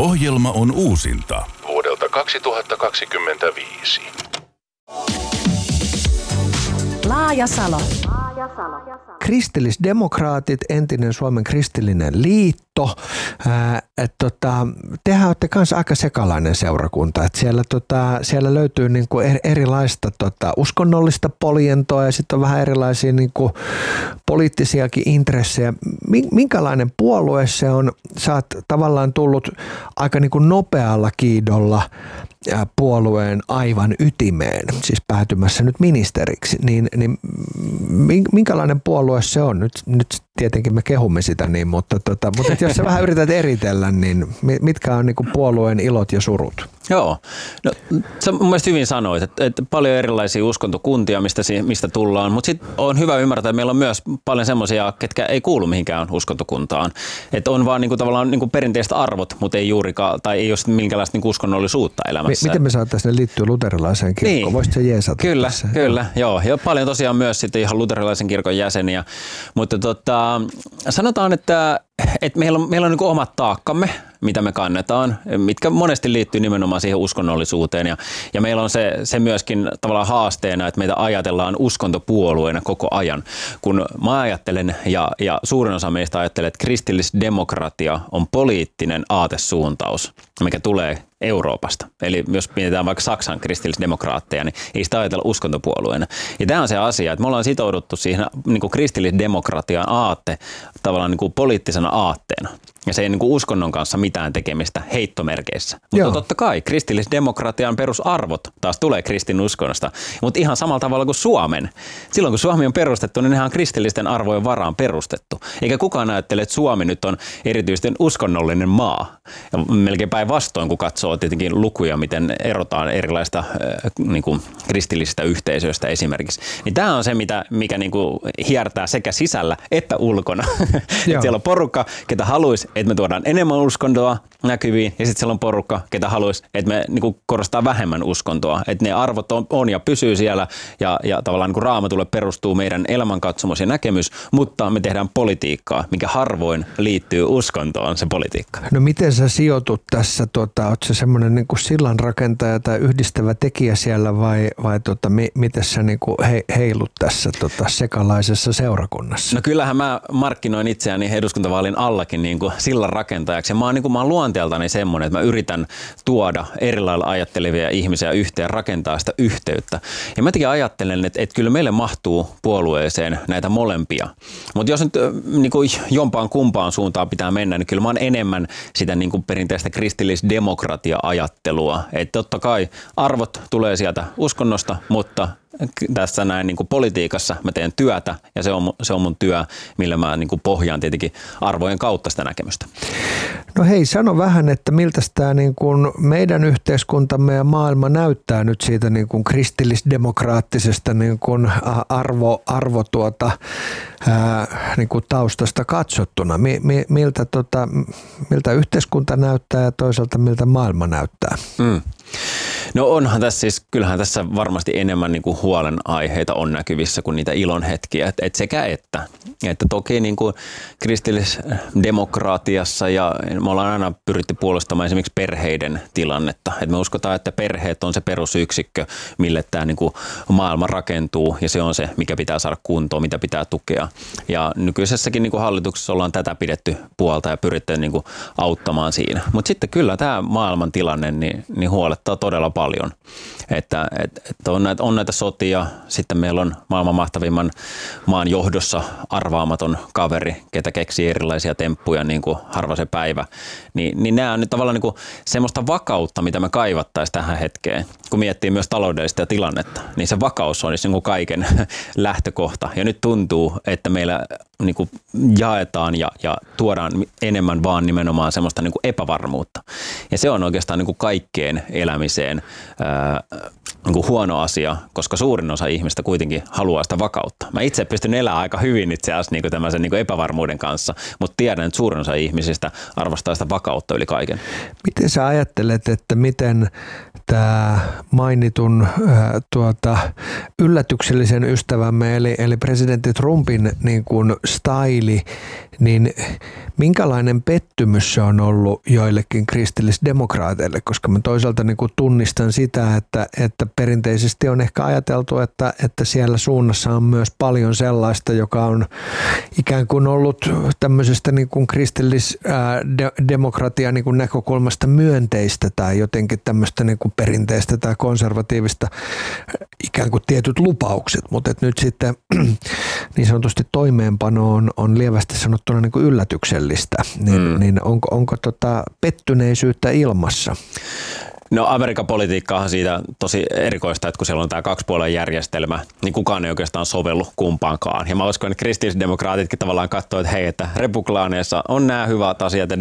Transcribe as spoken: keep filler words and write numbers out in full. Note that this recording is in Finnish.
Ohjelma on uusinta vuodelta kaksituhattakaksikymmentäviisi. Laajasalo. Kristillisdemokraatit, entinen Suomen kristillinen liitto. Ää, et tota, tehän olette kanssa aika sekalainen seurakunta. Et siellä, tota, siellä löytyy niinku erilaista tota, uskonnollista poljentoa ja sitten on vähän erilaisia niinku poliittisiakin intressejä. Minkälainen puolue se on? Sä oot tavallaan tullut aika niinku nopealla kiidolla puolueen aivan ytimeen, siis päätymässä nyt ministeriksi, niin, niin minkälainen puolue se on? Nyt, nyt tietenkin me kehumme sitä niin, mutta, tota, mutta jos sä vähän yrität eritellä, niin mitkä on niin kuin puolueen ilot ja surut? Joo, no sä mun mielestä hyvin sanoit, että, että paljon erilaisia uskontokuntia, mistä, mistä tullaan, mutta sitten on hyvä ymmärtää, että meillä on myös paljon semmoisia, ketkä ei kuulu mihinkään uskontokuntaan. Että on vaan niinku tavallaan niinku perinteiset arvot, mutta ei juurikaan, tai ei ole minkäänlaista niinku uskonnollisuutta elämässä. Miten me saataisiin ne liittyä luterilaiseen kirkkoon? Niin. Voisitko se jeesata Kyllä, tässä? kyllä, joo. Ja paljon tosiaan myös sitten ihan luterilaisen kirkon jäseniä, mutta tota, sanotaan, että että meillä on, meillä on niin kuin omat taakkamme, mitä me kannetaan, mitkä monesti liittyy nimenomaan siihen uskonnollisuuteen. Ja, ja meillä on se, se myöskin tavallaan haasteena, että meitä ajatellaan uskontopuolueena koko ajan. Kun mä ajattelen ja, ja suurin osa meistä ajattelee, että kristillisdemokratia on poliittinen aatesuuntaus, mikä tulee Euroopasta. Eli jos mietitään vaikka Saksan kristillisdemokraatteja, niin ei sitä ajatella uskontopuolueena. Ja tämä on se asia, että me ollaan sitouduttu siihen niin kuin kristillisdemokratian aatte tavallaan niin kuin poliittisena aatteena. Ja se ei niin kuin uskonnon kanssa mitään tekemistä heittomerkeissä. Mutta totta kai kristillisdemokratian perusarvot taas tulee kristinuskonnosta, mutta ihan samalla tavalla kuin Suomen. Silloin kun Suomi on perustettu, niin nehän on kristillisten arvojen varaan perustettu. Eikä kukaan ajattele, että Suomi nyt on erityisesti uskonnollinen maa. Ja melkein päinvastoin, kun katsoo tietenkin lukuja, miten erotaan erilaista äh, niin kuin kristillisistä yhteisöistä esimerkiksi. Niin tämä on se, mitä, mikä niin kuin hiertää sekä sisällä että ulkona. Siellä on porukka, ketä haluaisi, että me tuodaan enemmän uskontoa näkyviin, ja sitten siellä on porukka, ketä haluaisi, että me niin kuin korostaa vähemmän uskontoa. Että ne arvot on, on ja pysyy siellä, ja, ja tavallaan niin kuin Raamatulle perustuu meidän elämänkatsomus ja näkemys, mutta me tehdään politiikkaa, mikä harvoin liittyy uskontoon, se politiikka. No miten sä sijoitut tässä? Tuota, ootko sä semmoinen niin kuin sillanrakentaja tai yhdistävä tekijä siellä, vai, vai tuota, mi, miten sä niin kuin he, heilut tässä tota, sekalaisessa seurakunnassa? No kyllähän mä markkinoin itseäni eduskuntavaalin allakin niin kuin sillanrakentajaksi. Mä oon, niin kuin, mä oon luonteeltani semmoinen, että mä yritän tuoda eri lailla ajattelevia ihmisiä yhteen, rakentaa sitä yhteyttä. Ja mä tekin ajattelen, että, että kyllä meille mahtuu puolueeseen näitä molempia. Mutta jos nyt niin kuin jompaan kumpaan suuntaan pitää mennä, niin kyllä mä oon enemmän sitä niin kuin perinteistä kristillisdemokratia-ajattelua. Että totta kai arvot tulee sieltä uskonnosta, mutta tässä näin niin kuin politiikassa mä teen työtä ja se on, se on mun työ, millä mä niin kuin pohjaan tietenkin arvojen kautta sitä näkemystä. No hei, sano vähän, että miltä tämä niin kuin meidän yhteiskuntamme ja maailma näyttää nyt siitä niin kuin kristillisdemokraattisesta niin kuin arvo, arvo tuota, ää, niin kuin taustasta katsottuna. Mi, mi, miltä, tota, miltä yhteiskunta näyttää ja toisaalta miltä maailma näyttää? Mm. No onhan tässä siis, kyllähän tässä varmasti enemmän niin kuin huolenaiheita on näkyvissä kuin niitä ilonhetkiä, että et sekä että. Että toki niin kuin kristillisdemokraatiassa ja me ollaan aina pyritty puolustamaan esimerkiksi perheiden tilannetta. Et me uskotaan, että perheet on se perusyksikkö, mille tämä niin kuin maailma rakentuu ja se on se, mikä pitää saada kuntoon, mitä pitää tukea. Ja nykyisessäkin niin kuin hallituksessa ollaan tätä pidetty puolta ja pyritty niin kuin auttamaan siinä. Mutta sitten kyllä tämä maailman tilanne niin, niin huolettaa todella paljon. Että, et, et on, näitä, on näitä sotia, sitten meillä on maailman mahtavimman maan johdossa arvaamaton kaveri, ketä keksii erilaisia temppuja niin kuin harva se päivä. Ni, niin nämä on nyt tavallaan niin kuin semmoista vakautta, mitä me kaivattaisiin tähän hetkeen. Kun miettii myös taloudellista tilannetta, niin se vakaus on niin kuin kaiken lähtökohta. Ja nyt tuntuu, että meillä niin kuin jaetaan ja, ja tuodaan enemmän vaan nimenomaan semmoista niin kuin epävarmuutta. Ja se on oikeastaan niin kuin kaikkeen elämiseen ää, niin kuin huono asia, koska suurin osa ihmistä kuitenkin haluaa sitä vakautta. Mä itse pystyn elämään aika hyvin itse asiassa niin kuin tämmöisen niin kuin epävarmuuden kanssa, mutta tiedän, että suurin osa ihmisistä arvostaa sitä vakautta yli kaiken. Miten sä ajattelet, että miten tämä mainitun ää, tuota, yllätyksellisen ystävämme eli, eli presidentti Trumpin niin kuin staili, niin minkälainen pettymys se on ollut joillekin kristillisdemokraateille, koska mä toisaalta niin kuin tunnistan sitä, että, että perinteisesti on ehkä ajateltu, että, että siellä suunnassa on myös paljon sellaista, joka on ikään kuin ollut tämmöisestä niin kuin kristillisdemokratia niin kuin näkökulmasta myönteistä tai jotenkin tämmöistä niin kuin perinteistä tai konservatiivista ikään kuin tietyt lupaukset, mutta että nyt sitten niin sanotusti toimeenpano on, on lievästi sanottuna niin kuin yllätyksellistä, niin, mm. niin onko, onko tota pettyneisyyttä ilmassa? No Amerikan politiikka on siitä tosi erikoista, että kun siellä on tämä kaksipuolen järjestelmä, niin kukaan ei oikeastaan sovellu kumpaankaan. Ja mä uskon, että kristillisdemokraatitkin tavallaan katsoo, että hei, että republikaaneissa on nämä hyvät asiat ja